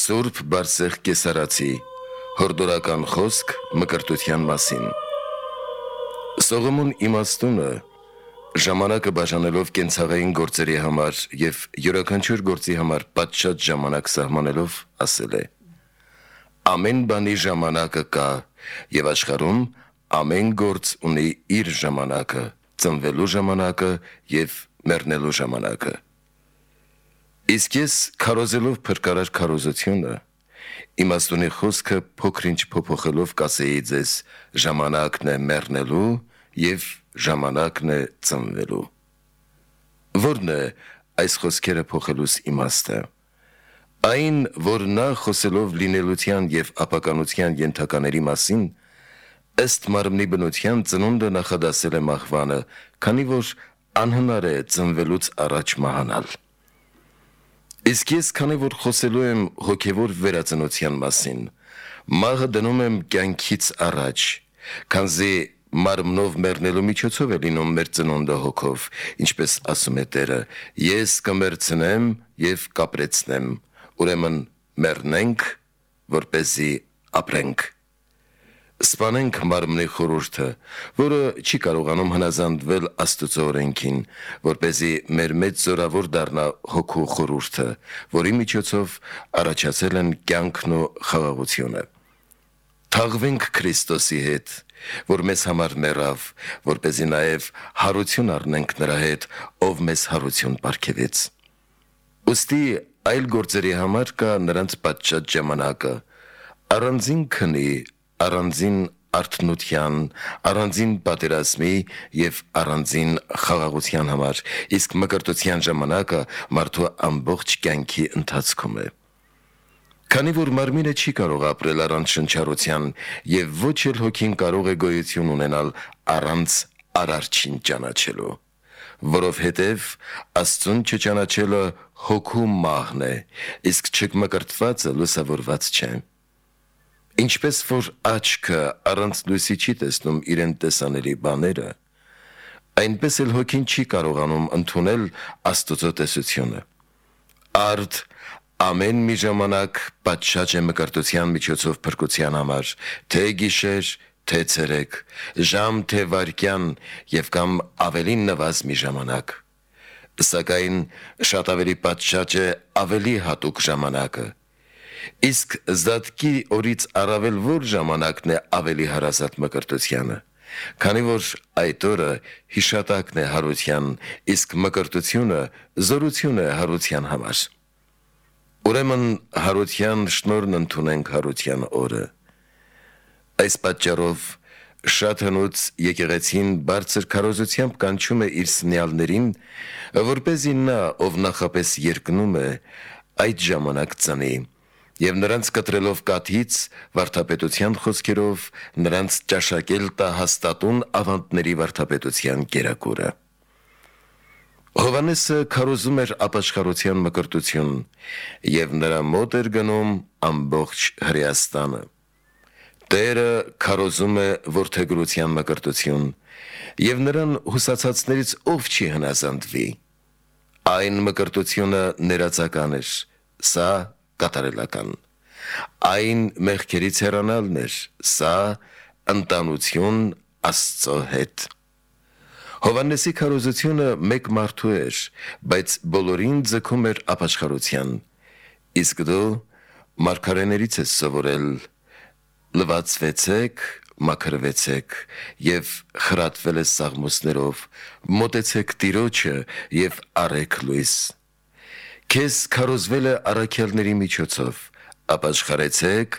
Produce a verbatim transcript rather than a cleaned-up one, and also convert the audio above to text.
Սուրբ Բարսեղ Կեսարացի հորդորական խոսք մկրտության մասին։ Սողոմոն իմաստունը ժամանակը բաժանելով կենցաղային գործերի համար և յուրաքանչյուր գործի համար պատշաճ ժամանակ սահմանելով ասել է. ամեն բանի ժամանակը կա և աշխարհում ամեն գործ ունի իր ժամանակը, ծնվելու ժամանակը և մեռնելու ժամանակը։ Իսկ ես քարոզելով փրկարար քարոզությունը, իմաստունի խոսքը փոքր-ինչ փոփոխելով կասեի ձեզ ժամանակն է մեռնելու և ժամանակն է ծնվելու։ Ո՞րն է այս խոսքերը փոխելուս իմաստը։ Այն, որ նա խոսելով լինելության և ապականության ենթակաների մասին, ըստ մարմնի բնության ծնունդը նախադասել է մահվանը, քանի որ անհնար է ծնվելուց առաջ մահանալ։ Իսկ ես, քանի որ խոսելու եմ հոգևոր վերածնության մասին, մահը դնում եմ կյանքից առաջ, քանզի մարմնով մեռնելու միջոցով է լինում մեր ծնունդը հոգով, ինչպես ասում է Տերը. ես կմեռցնեմ և կապրեցնեմ, ուրեմն մեռնենք, որպեսզի ապրենք։ Սպանենք մարմնի խորհուրդը, որը չի կարողանում հնազանդվել Աստծո օրենքին, որպեսզի մեր մեջ զորավոր դառնա հոգու խորհուրդը, որի միջոցով առաջացել են կյանքն ու խաղաղությունը։ Թաղվենք Քրիստոսի հետ, որ մեզ համար մեռավ, որպեսզի նաև հարություն առնենք նրա հետ, ով մեզ հարություն պարգևեց։ Ուստի այլ գործերի համար կա նրանց պատշաճ ժամանակը, առանձին քնի, առանձին արթնության, առանձին պատերազմի և առանձին խաղաղության համար, իսկ մկրտության ժամանակը մարդու ամբողջ կյանքի ընթացքում է։ Քանի որ մարմինը չի կարող ապրել առանց շնչառության և ոչ էլ հոգին կարող է գոյություն ունենալ առանց Արարչին ճանաչելու, որովհետև Աստծուն չճանաչելը հոգու մահն է, իսկ չմկրտվածը լուսավորված չէ։ Ինչպես որ աչքը առանց լույսի չի տեսնում իրեն տեսանելի բաները, այնպես էլ հոգին չի կարողանում ընդունել Աստծո տեսությունը։ Արդ ամեն մի ժամանակ պատշաճ է մկրտության միջոցով փրկության համար, թե գիշեր, թե ցերեկ, ժամ, թե վայրկյան և կամ ավելին նվազ մի ժամանակ։ Սակայն շատ ավելի պատշաճ է ավելի հատուկ ժամանակը։ Իսկ զատկի օրից առավել որ ժամանակն է ավելի հարազատ մկրտությանը, քանի որ այդ օրը հիշատակն է հարության, իսկ մկրտությունը զորություն է հարության համար։ Ուրեմն հարության շնորհն ընդունենք հարության օրը։ Այս պատճառով շատ հնուց եկեղեցին բարձր քարոզությամբ կանչում է իր սնյալներին, որպեսզի նա, ով նախապես երկնում է, այդ ժամանակ ծնի, և նրանց կտրելով կաթից, վարդապետության խոսքերով նրանց ճաշակել տա հաստատուն ավանդների վարդապետության կերակուրը։ Հովհաննեսը քարոզում էր ապաշխարության մկրտություն, և նրա մոտ էր գնում ամբողջ Հրեաստանը։ Տերը քարոզում է որդեգրության մկրտություն, և նրան հուսացածներից ով չի հնազանդվի։ Այն մկրտությունը ներածական էր, սա կատարելական։ Այն մեղքերից հեռանալն էր, սա ընտանություն Աստծո հետ։ Հովհաննեսի քարոզությունը մեկ մարդու էր, բայց բոլորին ձգում էր ապաշխարության, իսկ դու մարգարեներից ես սովորել. լվացվեցեք, մաքրվեցեք և խրատվել ես սաղմոսներով, մոտեցեք Տիրոջը և առեք լույս։ Քեզ քարոզվել է առաքյալների միջոցով, ապաշխարեցեք,